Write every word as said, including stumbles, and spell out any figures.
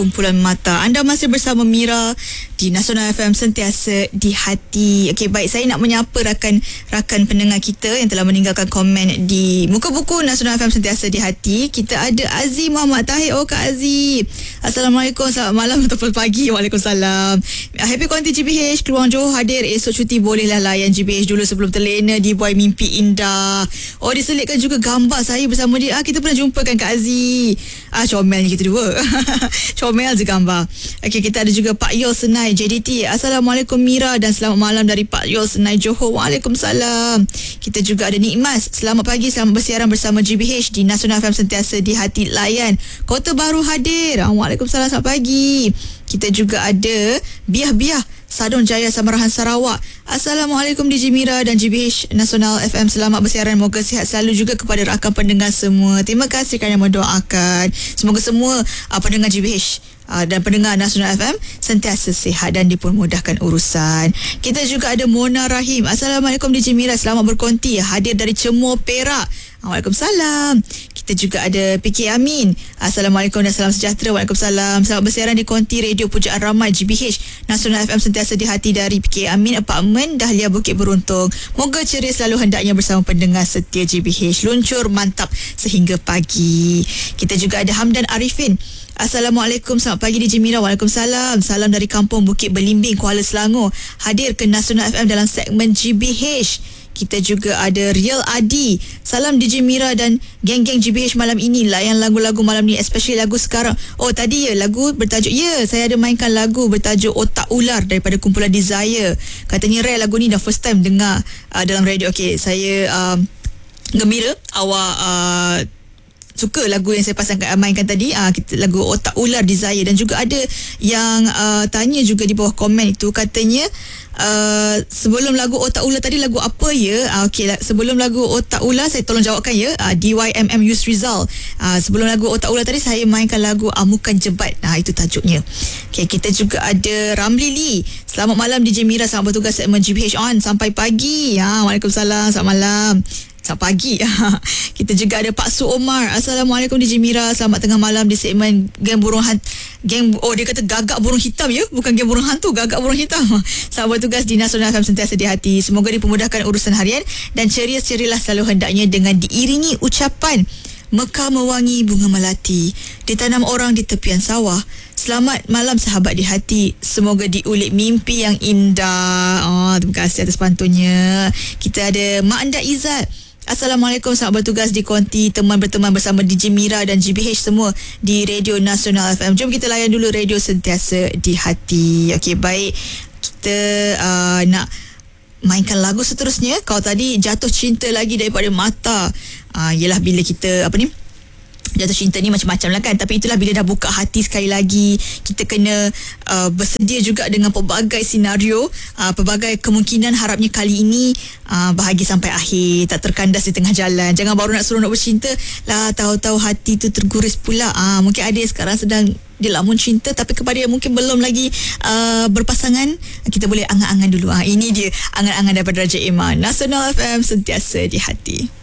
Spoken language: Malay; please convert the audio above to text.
Kumpulan mata. Anda masih bersama Mira di Nasional F M, sentiasa di hati. Okey, baik, saya nak menyapa rakan-rakan pendengar kita yang telah meninggalkan komen di muka buku Nasional F M sentiasa di hati. Kita ada Aziz Muhammad Tahir. Oh, Kak Aziz, Assalamualaikum, selamat malam ataupun pagi. Waalaikumsalam. Happy Konti G B H, Keluang Johor hadir esok cuti, bolehlah layan G B H dulu sebelum terlena di Buai Mimpi Indah. Oh, diselitkan juga gambar saya bersama dia. Ah, kita pernah jumpa kan, Kak Aziz? Ah, comelnya kita dua. Comel je gambar. Okey, kita ada juga Pak Yol Senai J D T. Assalamualaikum Mira dan selamat malam dari Pak Yol Senai Johor. Waalaikumsalam. Kita juga ada Nikmas. Selamat pagi, selamat bersiaran bersama G B H di Nasional F M sentiasa di hati layan. Kota Baru hadir. Ah, Waalaikumsalam, selamat pagi. Kita juga ada Biah-Biah Sadun Jaya Samarahan Sarawak. Assalamualaikum D J Mira dan G B H Nasional F M. Selamat bersiaran. Moga sihat selalu juga kepada rakan pendengar semua. Terima kasih kerana mendoakan. Semoga semua uh, pendengar G B H uh, dan pendengar Nasional F M sentiasa sihat dan dipermudahkan urusan. Kita juga ada Mona Rahim. Assalamualaikum D J Mira. Selamat berkonti. Hadir dari Cemor, Perak. Waalaikumsalam. Kita juga ada P K Amin. Assalamualaikum dan salam sejahtera. Waalaikumsalam. Selamat bersiaran di konti Radio Pujaan Ramai G B H Nasional F M sentiasa di hati dari P K Amin, Apartmen Dahlia Bukit Beruntung. Moga ceria selalu hendaknya bersama pendengar setia G B H. Luncur mantap sehingga pagi. Kita juga ada Hamdan Arifin. Assalamualaikum, selamat pagi D J Mira. Waalaikumsalam. Salam dari Kampung Bukit Belimbing, Kuala Selangor. Hadir ke Nasional F M dalam segmen G B H. Kita juga ada Real Adi. Salam D J Mira dan geng-geng G B H malam ini. Layan lagu-lagu malam ni, especially lagu sekarang. Oh, tadi ya lagu bertajuk, ya saya ada mainkan lagu bertajuk Otak Ular daripada kumpulan Desire. Katanya rare lagu ni, dah first time dengar uh, dalam radio. Okey, saya um, gembira awak uh, suka lagu yang saya pasangkan, mainkan tadi, uh, kita, lagu Otak Ular Desire. Dan juga ada yang uh, tanya juga di bawah komen itu, katanya Uh, sebelum lagu Otak Ular tadi lagu apa ya? Uh, Okey, sebelum lagu Otak Ular saya tolong jawabkan ya. uh, D Y M M Yusrizal. uh, Sebelum lagu Otak Ular tadi saya mainkan lagu Amukan Jebat. Nah, uh, itu tajuknya. Okey, kita juga ada Ramli Lee. Selamat malam D J Mira, selamat bertugas segmen G B H on sampai pagi. Ha, Waalaikumsalam, selamat malam. Selamat pagi. Kita juga ada Pak Su Omar. Assalamualaikum D J Mira, selamat tengah malam di segmen Geng Burung Hantu. Geng, oh dia kata gagak burung hitam ya, bukan geng burung hantu, gagak burung hitam. Selamat bertugas di Nasional F M sentiasa di hati. Semoga dipermudahkan urusan harian dan ceria-cerialah selalu hendaknya dengan diiringi ucapan Mekar mewangi bunga melati, ditanam orang di tepian sawah. Selamat malam sahabat di hati. Semoga diulik mimpi yang indah. Oh, terima kasih atas pantunnya. Kita ada Mak Anda Izzat. Assalamualaikum, selamat bertugas di konti teman berteman bersama D J Mira dan G B H semua di Radio Nasional F M. Jom kita layan dulu radio sentiasa di hati. Okey, baik. Kita uh, nak mainkan lagu seterusnya. Kalau tadi Jatuh Cinta lagi daripada Mata. Uh, yelah bila kita apa ni? Jatuh cinta ni macam-macam lah kan. Tapi itulah bila dah buka hati sekali lagi, kita kena uh, bersedia juga dengan pelbagai senario, uh, pelbagai kemungkinan. Harapnya kali ini uh, bahagia sampai akhir, tak terkandas di tengah jalan. Jangan baru nak suruh nak bercinta lah, tahu-tahu hati tu terguris pula. uh, Mungkin ada yang sekarang sedang dilamun cinta, tapi kepada yang mungkin belum lagi uh, berpasangan, kita boleh angan-angan dulu. uh, Ini dia angan-angan daripada Raja Iman. Nasional F M sentiasa di hati.